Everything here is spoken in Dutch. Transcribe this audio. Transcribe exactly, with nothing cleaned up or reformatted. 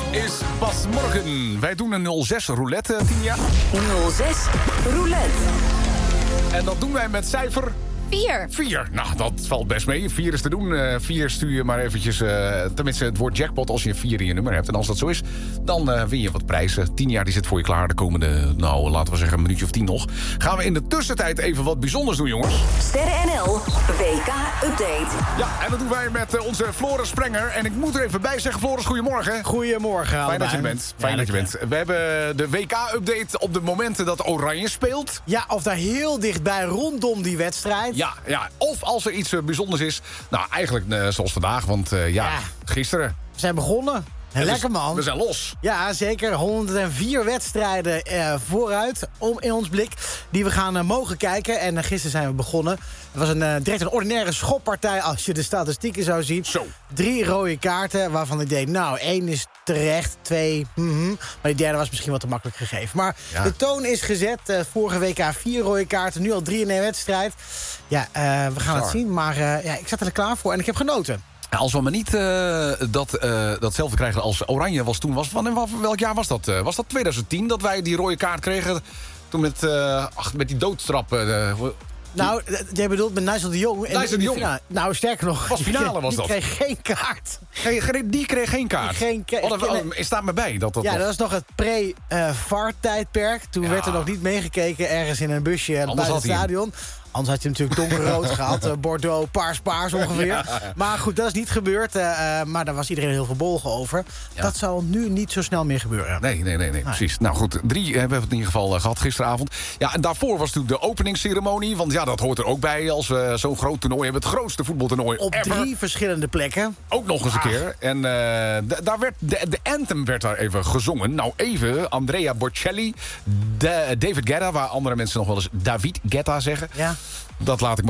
is pas morgen. Wij doen een nul zes roulette, Tinja. nul zes roulette. En dat doen wij met cijfer... Vier. Vier. Nou, dat valt best mee. Vier is te doen. Uh, vier stuur je maar eventjes... Uh, tenminste, het woord jackpot als je een vier in je nummer hebt. En als dat zo is, dan uh, win je wat prijzen. Tien jaar die zit voor je klaar. De komende, nou, laten we zeggen een minuutje of tien nog. Gaan we in de tussentijd even wat bijzonders doen, jongens. Sterren N L W K-update. Ja, en dat doen wij met uh, onze Floris Sprenger. En ik moet er even bij zeggen, Floris, goedemorgen. Goedemorgen allebei. Fijn dat je er bent. Fijn ja, dat je bent. We hebben de W K-update op de momenten dat Oranje speelt. Ja, of daar heel dichtbij rondom die wedstrijd. Ja, ja, of als er iets uh, bijzonders is. Nou, eigenlijk uh, zoals vandaag, want uh, ja, Ja. gisteren. We zijn begonnen. Ja, Lekker dus man. We zijn los. Ja, zeker. honderdvier wedstrijden eh, vooruit om, in ons blik die we gaan uh, mogen kijken. En uh, gisteren zijn we begonnen. Het was een, uh, direct een ordinaire schoppartij als je de statistieken zou zien. Zo. Drie rode kaarten waarvan ik deed, nou, één is terecht, twee, mm-hmm. Maar die derde was misschien wat te makkelijk gegeven. Maar Ja. de toon is gezet. Uh, vorige W K vier rode kaarten, nu al drie in één wedstrijd. Ja, uh, we gaan Bizar. het zien. Maar uh, ja, ik zat er klaar voor en ik heb genoten. Als we maar niet uh, dat, uh, datzelfde krijgen als Oranje was toen. Was, van, welk jaar was dat? Uh, was dat twintig tien dat wij die rode kaart kregen? Toen met, uh, ach, met die doodstrap. Uh, Nou, jij bedoelt met Nigel de Jong. en- Nigel de in de Jong. finale. Nou, sterker nog. Was finale, was die dat. kreeg geen kaart. die, die kreeg geen kaart. Geen ka- oh, dat, ik ken- oh, er staat me bij. Dat, dat, Ja, nog- dat was nog het pre-V A R-tijdperk. Toen Ja. werd er nog niet meegekeken ergens in een busje Anders buiten had het hij hem. stadion. Anders had je hem natuurlijk donkerrood gehad. uh, Bordeaux, paars-paars ongeveer. Ja. Maar goed, dat is niet gebeurd. uh, uh, maar daar was iedereen heel verbolgen over. Ja. Dat zal nu niet zo snel meer gebeuren. Nee, nee, nee, nee, precies. Nou goed, drie hebben we het in ieder geval uh, gehad gisteravond. Ja, en daarvoor was natuurlijk de openingsceremonie. Want ja, dat hoort er ook bij als we zo'n groot toernooi hebben. Het grootste voetbaltoernooi Op ever. drie verschillende plekken. Ook nog eens een keer. En uh, d- daar werd de, de anthem werd daar even gezongen. Nou even, Andrea Bocelli, de, David Guetta... waar andere mensen nog wel eens David Guetta zeggen. Ja. Dat laat ik maar